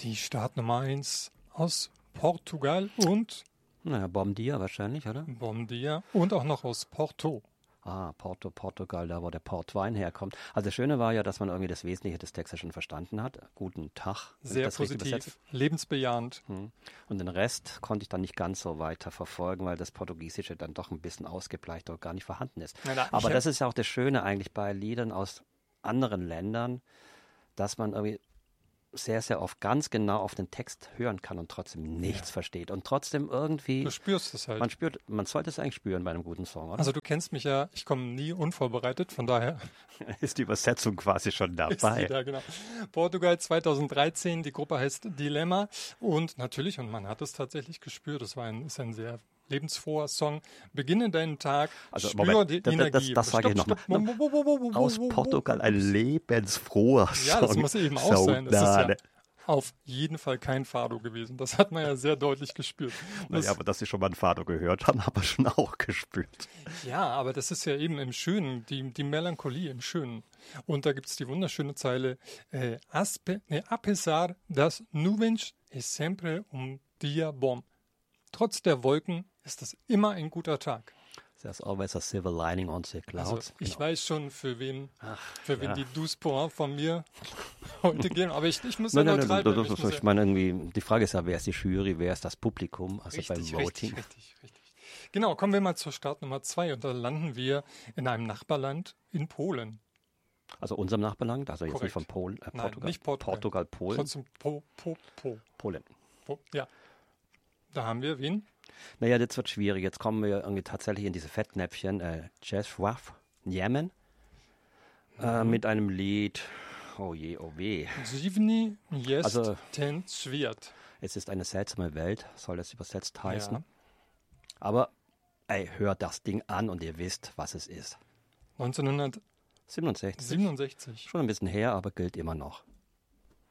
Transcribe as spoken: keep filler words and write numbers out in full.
die Startnummer eins aus Portugal und Naja, Bom Dia wahrscheinlich, oder? Bom Dia und auch noch aus Porto. Ah, Porto, Portugal, da wo der Portwein herkommt. Also das Schöne war ja, dass man irgendwie das Wesentliche des Textes schon verstanden hat. Guten Tag. wenn ich Sehr das richtig übersetze. positiv, lebensbejahend. Hm. Und den Rest konnte ich dann nicht ganz so weiter verfolgen, weil das Portugiesische dann doch ein bisschen ausgebleicht oder gar nicht vorhanden ist. Na, na, Aber ich- das ist ja auch das Schöne eigentlich bei Liedern aus anderen Ländern, dass man irgendwie sehr, sehr oft ganz genau auf den Text hören kann und trotzdem nichts versteht. Und trotzdem irgendwie, Du spürst es halt. man spürt, man sollte es eigentlich spüren bei einem guten Song, oder? Also du kennst mich ja, ich komme nie unvorbereitet, von daher ist die Übersetzung quasi schon ist die dabei. da, genau. Portugal zweitausenddreizehn, die Gruppe heißt Dilemma und natürlich, und man hat es tatsächlich gespürt, es war ein, ist ein sehr lebensfroher Song. Beginne deinen Tag, Also, spür Moment, die das- das- Energie. das sage ich Stopp, noch stopp. mal. Wo- wo- wo- wo- wo- Aus wo- wo- Portugal ein lebensfroher Song. Ja, das muss eben auch sein. Das ist ja Saudade. auf jeden Fall kein Fado gewesen. Das hat man ja sehr deutlich gespürt. Und das, Naja, aber dass Sie schon mal ein Fado gehört haben, haben wir schon auch gespürt. ja, aber das ist ja eben im Schönen, die, die Melancholie im Schönen. Und da gibt es die wunderschöne Zeile, äh, aspe, ne, apesar das nuvens es sempre um dia bom. Trotz der Wolken ist das immer ein guter Tag. There's always a silver lining on the clouds. Also ich Genau. weiß schon, für wen, für wen ja. die douze Points von mir heute gehen. Aber ich, ich muss Nein, ja nein, neutral nein, bleiben. das, Ich das, muss ich ja- meine irgendwie, die Frage ist ja, wer ist die Jury, wer ist das Publikum, also beim Richtig, Voting. richtig, richtig, richtig. Genau, kommen wir mal zur Startnummer zwei und da landen wir in einem Nachbarland in Polen. Also unserem Nachbarland, also jetzt Korrekt. nicht von Polen, äh, Nein, Portugal. nicht Portugal. Portugal, Polen, Trotzdem Po, Po, Po, Polen. Po. Ja, da haben wir wen? Naja, das wird schwierig. Jetzt kommen wir irgendwie tatsächlich in diese Fettnäpfchen. Äh, Jeswaf, Yemen, Mhm. äh, mit einem Lied, oh je, oh weh. Zivni jest Also- ten Swiat. Es ist eine seltsame Welt, soll das übersetzt heißen. Ja. Aber, ey, hört das Ding an und ihr wisst, was es ist. neunzehnhundertsiebenundsechzig. siebenundsechzig. Schon ein bisschen her, aber gilt immer noch.